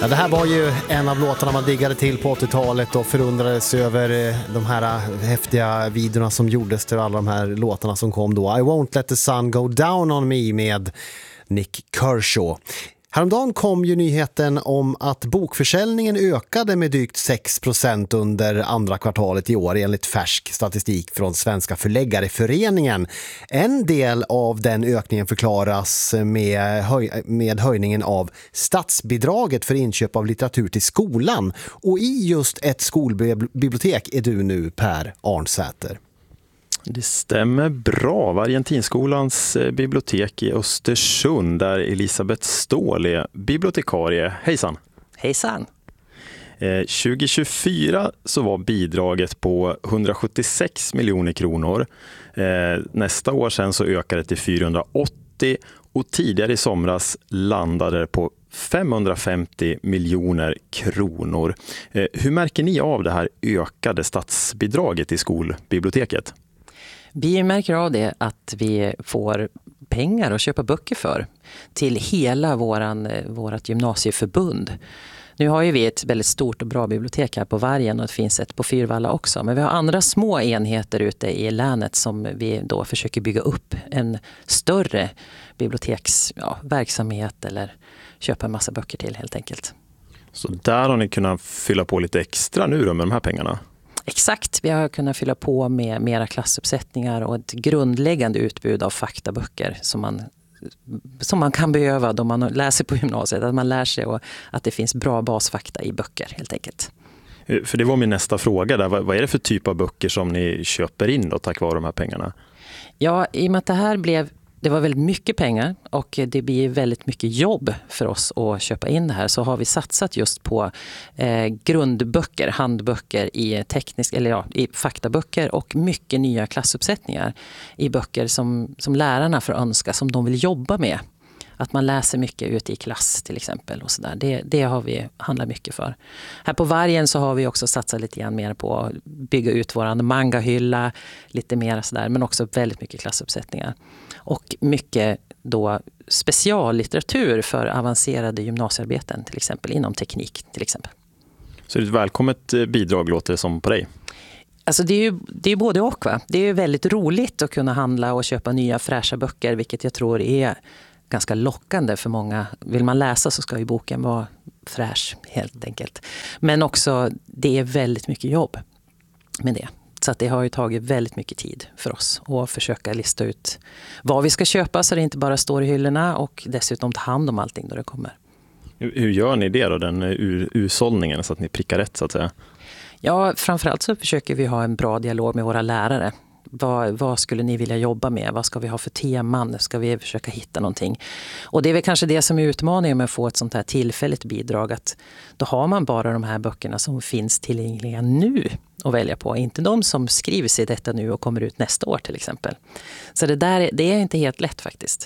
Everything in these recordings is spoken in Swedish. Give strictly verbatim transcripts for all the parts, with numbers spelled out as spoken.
Ja, det här var ju en av låtarna man diggade till på åttiotalet och förundrades över de här häftiga videorna som gjordes till alla de här låtarna som kom då. I won't let the sun go down on me med Nick Kershaw. Häromdagen kom ju nyheten om att bokförsäljningen ökade med drygt sex procent under andra kvartalet i år enligt färsk statistik från Svenska förläggareföreningen. En del av den ökningen förklaras med, höj- med höjningen av statsbidraget för inköp av litteratur till skolan. Och i just ett skolbibliotek är du nu, Per Arnsäter. Det stämmer bra. Vargentinskolans bibliotek i Östersund där Elisabeth Ståhl är bibliotekarie. Hejsan! Hejsan! Eh, tjugo tjugofyra så var bidraget på hundrasjuttiosex miljoner kronor. Eh, nästa år sen så ökade det till fyrahundraåttio och tidigare i somras landade det på femhundrafemtio miljoner kronor. Eh, hur märker ni av det här ökade statsbidraget i skolbiblioteket? Vi märker av det att vi får pengar att köpa böcker för till hela våran, vårat gymnasieförbund. Nu har ju vi ett väldigt stort och bra bibliotek här på Vargen och det finns ett på Fyrvalla också. Men vi har andra små enheter ute i länet som vi då försöker bygga upp en större biblioteksverksamhet ja, eller köpa en massa böcker till helt enkelt. Så där har ni kunnat fylla på lite extra nu då med de här pengarna? Exakt, vi har kunnat fylla på med mera klassuppsättningar och ett grundläggande utbud av faktaböcker som man, som man kan behöva då man läser på gymnasiet. Att man lär sig och att det finns bra basfakta i böcker helt enkelt. För det var min nästa fråga där. Vad är det för typ av böcker som ni köper in då tack vare de här pengarna? Ja, i och med att det här blev Det var väldigt mycket pengar och det blir väldigt mycket jobb för oss att köpa in det här. Så har vi satsat just på eh, grundböcker, handböcker i teknisk eller ja, i faktaböcker och mycket nya klassuppsättningar i böcker som, som lärarna får önska, som de vill jobba med. Att man läser mycket ute i klass till exempel och så där. Det, det har vi handlat mycket för. Här på Vargen så har vi också satsat lite grann mer på att bygga ut våran mangahylla, lite mer så där, men också väldigt mycket klassuppsättningar. Och mycket då speciallitteratur för avancerade gymnasiearbeten till exempel, inom teknik till exempel. Så det är ett välkommet bidrag låter det som på dig? Alltså det är ju det är både och va. Det är ju väldigt roligt att kunna handla och köpa nya fräscha böcker, vilket jag tror är ganska lockande för många. Vill man läsa så ska ju boken vara fräsch helt enkelt. Men också det är väldigt mycket jobb med det. Så att det har ju tagit väldigt mycket tid för oss att försöka lista ut vad vi ska köpa så det inte bara står i hyllorna och dessutom ta hand om allting då det kommer. Hur gör ni det då, den ursållningen så att ni prickar rätt så att säga? Ja, framförallt så försöker vi ha en bra dialog med våra lärare. Vad, vad skulle ni vilja jobba med? Vad ska vi ha för teman? Ska vi försöka hitta någonting? Och det är väl kanske det som är utmaningen med att få ett sånt här tillfälligt bidrag. Att då har man bara de här böckerna som finns tillgängliga nu att välja på. Inte de som skrivs i detta nu och kommer ut nästa år till exempel. Så det där det är inte helt lätt faktiskt.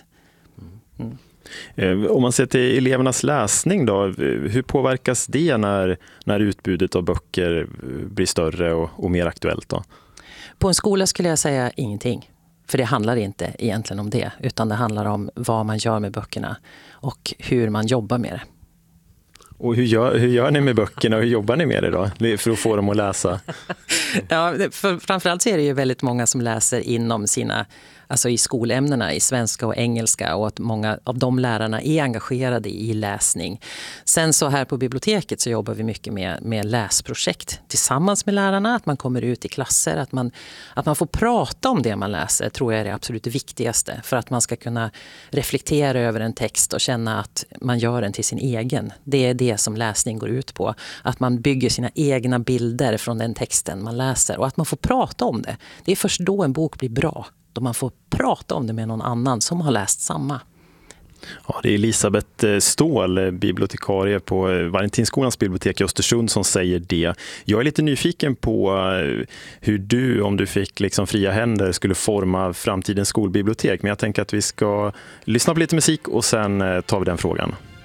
Mm. Om man ser till elevernas läsning då, hur påverkas det när, när utbudet av böcker blir större och, och mer aktuellt då? På en skola skulle jag säga ingenting. För det handlar inte egentligen om det. Utan det handlar om vad man gör med böckerna. Och hur man jobbar med det. Och hur gör, hur gör ni med böckerna och hur jobbar ni med det då? För att få dem att läsa? Ja, för framförallt så är det ju väldigt många som läser inom sina, alltså i skolämnena, i svenska och engelska. Och att många av de lärarna är engagerade i läsning. Sen så här på biblioteket så jobbar vi mycket med, med läsprojekt tillsammans med lärarna. Att man kommer ut i klasser, att man, att man får prata om det man läser tror jag är det absolut viktigaste. För att man ska kunna reflektera över en text och känna att man gör den till sin egen. Det är det som läsning går ut på. Att man bygger sina egna bilder från den texten man läser och att man får prata om det. Det är först då en bok blir bra. Då man får prata om det med någon annan som har läst samma. Ja, det är Elisabeth Ståhl, bibliotekarie på Vargentinskolans bibliotek i Östersund som säger det. Jag är lite nyfiken på hur du, om du fick liksom fria händer, skulle forma framtidens skolbibliotek. Men jag tänker att vi ska lyssna på lite musik och sen tar vi den frågan.